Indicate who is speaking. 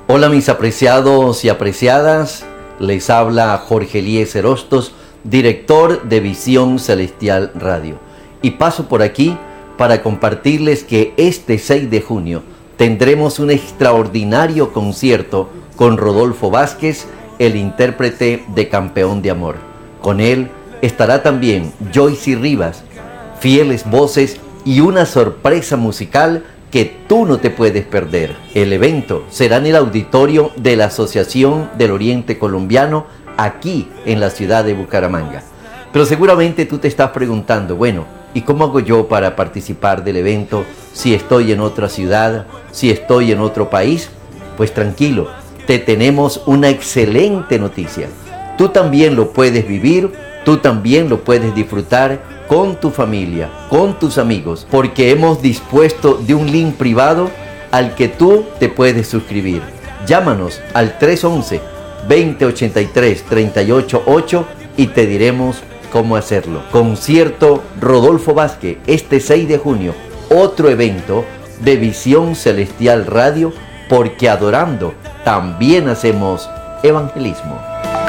Speaker 1: Hola mis apreciados y apreciadas, les habla Jorge Eliezer Hostos, director de Visión Celestial Radio. Y paso por aquí para compartirles que este 6 de junio tendremos un extraordinario concierto con Rodolfo Vázquez, el intérprete de Campeón de Amor. Con él estará también Joyce Rivas, fieles voces y una sorpresa musical que tú no te puedes perder. El evento será en el auditorio de la Asociación del Oriente Colombiano, aquí en la ciudad de Bucaramanga. Pero seguramente tú te estás preguntando, bueno, ¿y cómo hago yo para participar del evento si estoy en otra ciudad, si estoy en otro país? Pues tranquilo, te tenemos una excelente noticia. Tú también lo puedes vivir, tú también lo puedes disfrutar con tu familia, con tus amigos, porque hemos dispuesto de un link privado al que tú te puedes suscribir. Llámanos al 311-2083-388 y te diremos cómo hacerlo. Concierto Rodolfo Vázquez, este 6 de junio, otro evento de Visión Celestial Radio, porque adorando también hacemos evangelismo.